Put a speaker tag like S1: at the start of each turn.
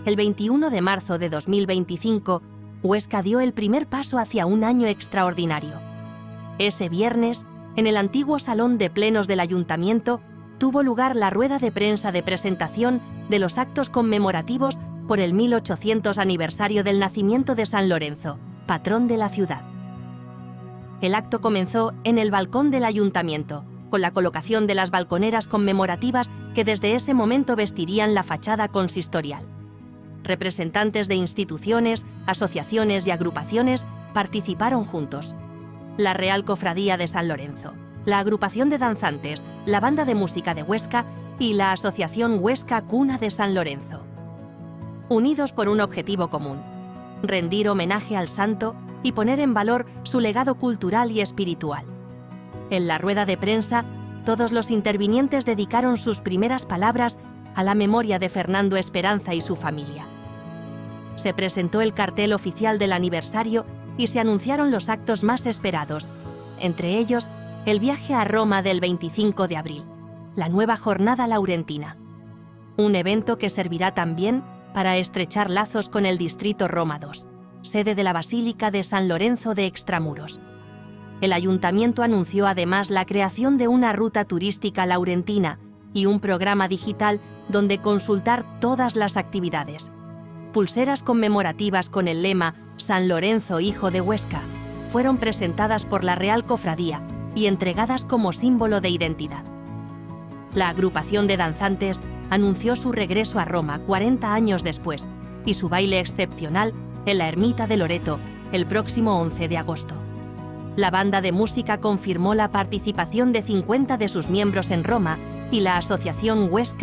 S1: El 21 de marzo de 2025, Huesca dio el primer paso hacia un año extraordinario. Ese viernes, en el antiguo salón de plenos del Ayuntamiento, tuvo lugar la rueda de prensa de presentación de los actos conmemorativos por el 1800 aniversario del nacimiento de San Lorenzo, patrón de la ciudad. El acto comenzó en el balcón del Ayuntamiento, con la colocación de las balconeras conmemorativas que desde ese momento vestirían la fachada consistorial. Representantes de instituciones, asociaciones y agrupaciones participaron juntos. La Real Cofradía de San Lorenzo, la Agrupación de Danzantes, la Banda de Música de Huesca y la Asociación Huesca Cuna de San Lorenzo. Unidos por un objetivo común: rendir homenaje al santo y poner en valor su legado cultural y espiritual. En la rueda de prensa, todos los intervinientes dedicaron sus primeras palabras a la memoria de Fernando Esperanza y su familia. Se presentó el cartel oficial del aniversario y se anunciaron los actos más esperados, entre ellos el viaje a Roma del 25 de abril, la nueva Jornada Laurentina. Un evento que servirá también para estrechar lazos con el distrito Roma II, sede de la Basílica de San Lorenzo de Extramuros. El Ayuntamiento anunció además la creación de una ruta turística laurentina y un programa digital donde consultar todas las actividades. Pulseras conmemorativas con el lema San Lorenzo, hijo de Huesca, fueron presentadas por la Real Cofradía y entregadas como símbolo de identidad. La agrupación de danzantes anunció su regreso a Roma 40 años después y su baile excepcional en la Ermita de Loreto el próximo 11 de agosto. La banda de música confirmó la participación de 50 de sus miembros en Roma y la Asociación Huesca